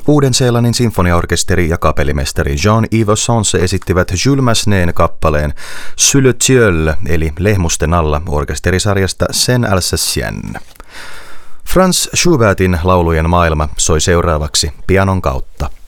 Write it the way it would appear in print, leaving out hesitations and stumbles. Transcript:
Uuden-Seelannin sinfoniaorkesteri ja kapellimestari Jean-Yves Sanse esittivät Jules Massenet'n kappaleen Sous le tilleul, eli Lehmusten alla, orkesterisarjasta Scène Alsacienne. Franz Schubertin laulujen maailma soi seuraavaksi pianon kautta.